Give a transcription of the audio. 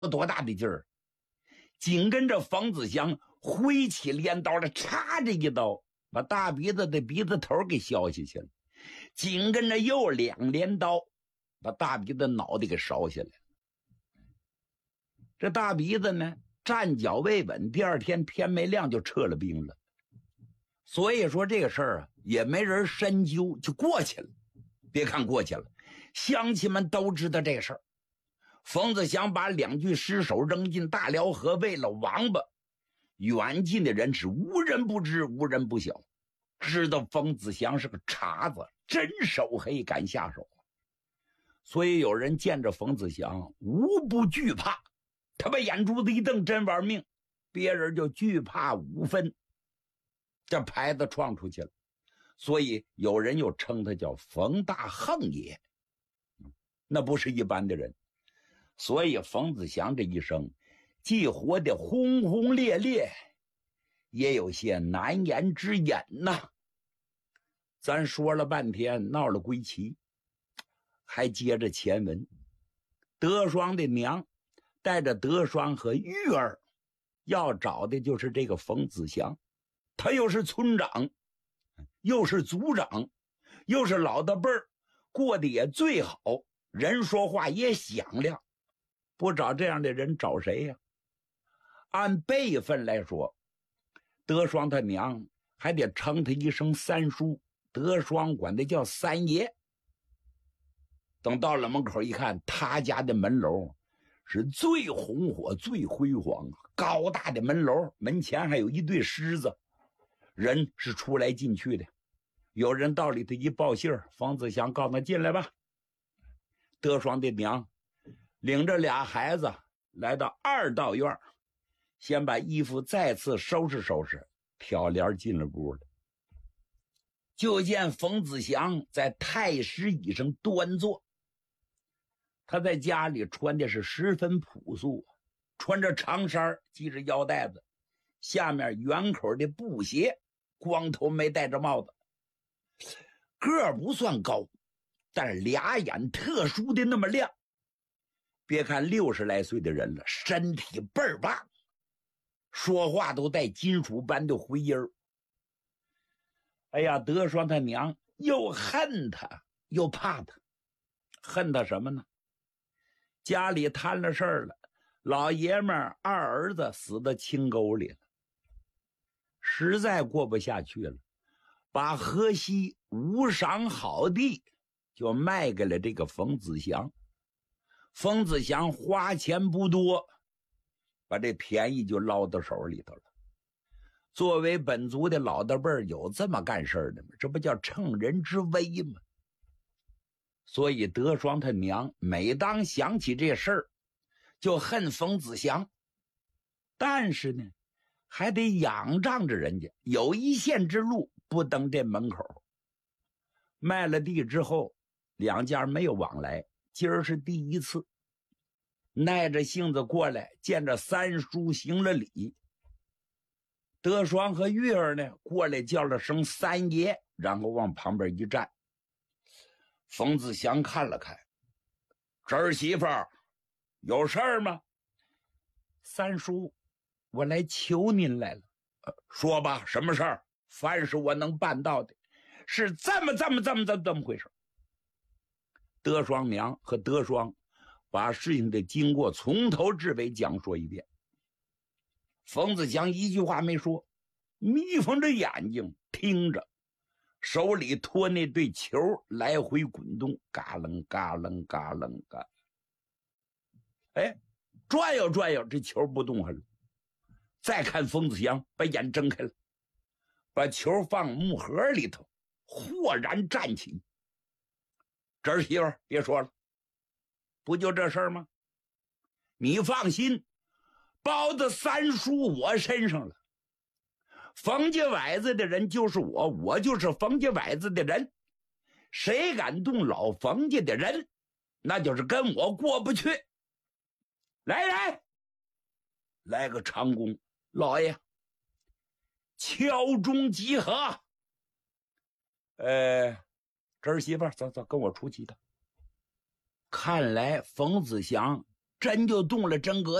多大的劲儿？紧跟着冯子祥挥起镰刀来，插着一刀，把大鼻子的鼻子头给削下去了。紧跟着又两镰刀，把大鼻子脑袋给烧下来了。这大鼻子呢，站脚未稳，第二天天没亮就撤了兵了。所以说这个事儿啊，也没人深究，就过去了。别看过去了，乡亲们都知道这个事儿。冯子祥把2具尸首扔进大辽河，喂了王八。远近的人是无人不知，无人不晓，知道冯子祥是个茬子，真手黑，敢下手。所以有人见着冯子祥无不惧怕，他把眼珠子一瞪，真玩命，别人就惧怕5分，这牌子创出去了。所以有人又称他叫冯大横爷，那不是一般的人。所以冯子祥这一生既活得轰轰烈烈，也有些难言之隐呐。咱说了半天，闹了归齐，还接着前文。德双的娘带着德双和玉儿要找的就是这个冯子祥，他又是村长，又是族长，又是老大辈儿，过得也最好，人说话也响亮，不找这样的人找谁呀？按辈分来说，德双他娘还得称他一声三叔，德双管他叫三爷。等到了门口一看，他家的门楼是最红火最辉煌，高大的门楼，门前还有一对狮子，人是出来进去的。有人到里头一报信，冯子祥告他进来吧。德双的娘领着俩孩子来到2道院，先把衣服再次收拾收拾，挑帘进了屋了。就见冯子祥在太师椅上端坐，他在家里穿的是十分朴素，穿着长衫，系着腰带子，下面圆口的布鞋，光头没戴着帽子，个儿不算高，但是俩眼特殊的那么亮。别看60来岁的人了，身体倍儿棒，说话都带金属般的回音儿。哎呀，德双他娘又恨他又怕他。恨他什么呢？家里摊了事儿了，老爷们儿2儿子死到清沟里了，实在过不下去了，把河西无赏好地就卖给了这个冯子祥。冯子祥花钱不多，把这便宜就捞到手里头了。作为本族的老大辈儿，有这么干事儿的吗？这不叫乘人之危吗？所以德双他娘每当想起这事儿，就恨冯子祥。但是呢，还得仰仗着人家，有一线之路不登这门口。卖了地之后，两家没有往来，今儿是第一次，耐着性子过来见着三叔行了礼。德双和月儿呢过来叫了声三爷，然后往旁边一站。冯子祥看了看，侄儿媳妇儿有事儿吗？三叔，我来求您来了。说吧，什么事儿？凡是我能办到的。是这么回事。德双娘和德双把事情的经过从头至尾讲述一遍。冯子祥一句话没说，眯缝着眼睛听着，手里托那对球来回滚动，嘎楞嘎楞嘎楞嘎。哎，转悠转悠，这球不动了。再看冯子祥把眼睁开了，把球放木盒里头，豁然站起。侄儿媳妇别说了，不就这事儿吗？你放心，包在三叔我身上了。冯家崴子的人就是我，我就是冯家崴子的人。谁敢动老冯家的人，那就是跟我过不去。来个长弓，老爷敲钟集合。侄儿媳妇走，跟我出去的。看来冯子祥真就动了真格